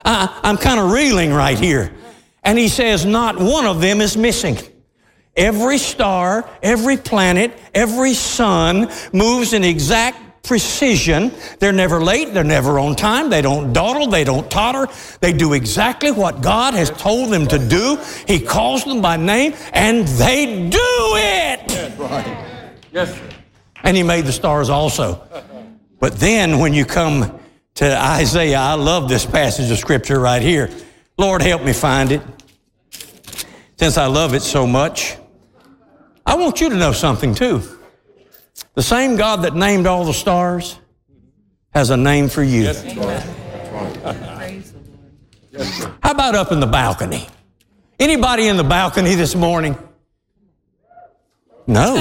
I'm kind of reeling right here. And he says not one of them is missing. Every star, every planet, every sun moves in exact precision. They're never late. They're never on time. They don't dawdle. They don't totter. They do exactly what God has told them to do. He calls them by name, and they do it. Yes, right. Yes, sir. And he made the stars also. But then when you come to Isaiah, I love this passage of Scripture right here. Lord, help me find it. Since I love it so much, I want you to know something too. The same God that named all the stars has a name for you. Yes, sir. How about up in the balcony? Anybody in the balcony this morning? No.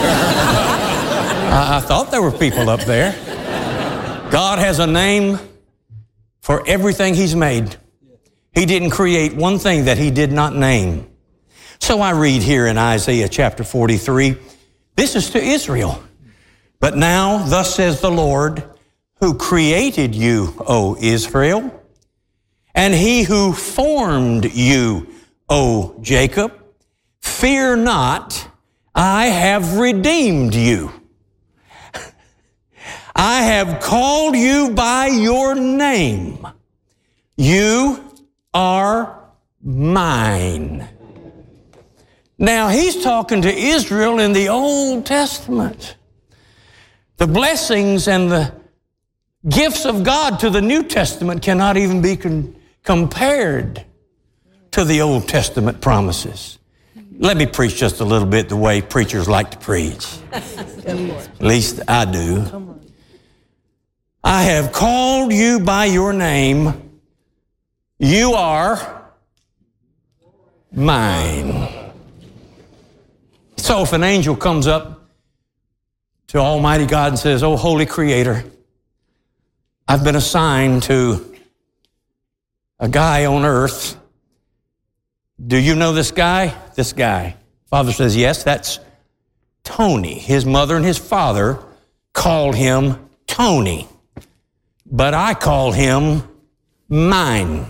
I thought there were people up there. God has a name for everything He's made. He didn't create one thing that He did not name. So I read here in Isaiah chapter 43, this is to Israel. But now, thus says the Lord, who created you, O Israel, and He who formed you, O Jacob, fear not, I have redeemed you. I have called you by your name. You are mine. Now, he's talking to Israel in the Old Testament. The blessings and the gifts of God to the New Testament cannot even be compared to the Old Testament promises. Let me preach just a little bit the way preachers like to preach. At least I do. I have called you by your name. You are mine. So if an angel comes up to Almighty God and says, oh, Holy Creator, I've been assigned to a guy on earth. Do you know this guy? This guy. Father says, yes, that's Tony. His mother and his father called him Tony, but I call him mine.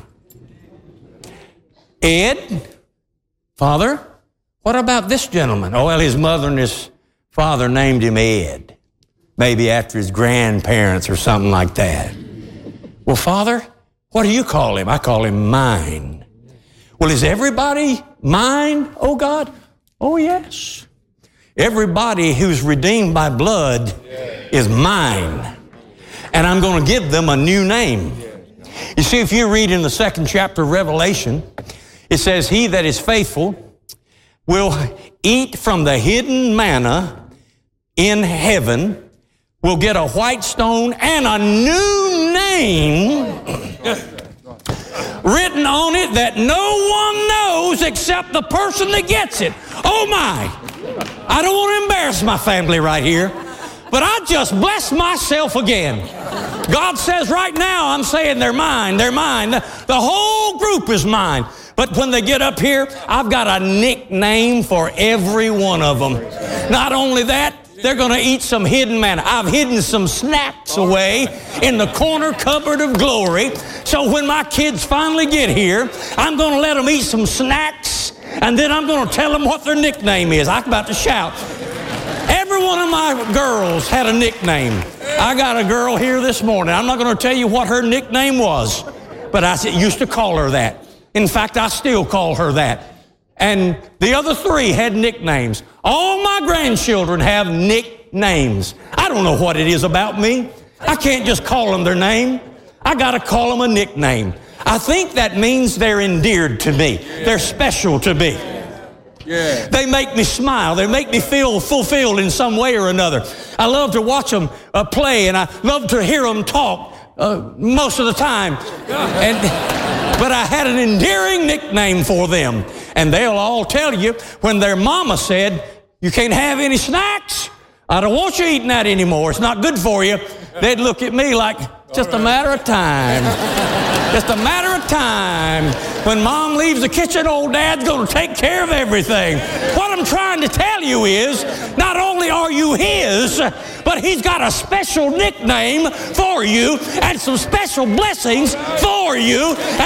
Ed, Father, what about this gentleman? Oh, well, his mother and his father named him Ed, maybe after his grandparents or something like that. Well, Father, what do you call him? I call him mine. Well, is everybody mine, oh God? Oh, yes. Everybody who's redeemed by blood is mine. And I'm going to give them a new name. You see, if you read in the 2nd chapter of Revelation, it says, he that is faithful will eat from the hidden manna in heaven, will get a white stone and a new name written on it that no one knows except the person that gets it. Oh my! I don't want to embarrass my family right here, but I just blessed myself again. God says right now, I'm saying they're mine, they're mine. The whole group is mine. But when they get up here, I've got a nickname for every one of them. Not only that, they're going to eat some hidden manna. I've hidden some snacks away in the corner cupboard of glory. So when my kids finally get here, I'm going to let them eat some snacks, and then I'm going to tell them what their nickname is. I'm about to shout. Every one of my girls had a nickname. I got a girl here this morning. I'm not going to tell you what her nickname was, but I used to call her that. In fact, I still call her that. And the other 3 had nicknames. All my grandchildren have nicknames. I don't know what it is about me. I can't just call them their name. I got to call them a nickname. I think that means they're endeared to me. They're special to me. They make me smile. They make me feel fulfilled in some way or another. I love to watch them play, and I love to hear them talk most of the time. But I had an endearing nickname for them. And they'll all tell you when their mama said, you can't have any snacks. I don't want you eating that anymore. It's not good for you. They'd look at me like, just a matter of time. Just a matter of time. When Mom leaves the kitchen, old Dad's going to take care of everything. What I'm trying to tell you is, not only are you his, but he's got a special nickname for you and some special blessings for you.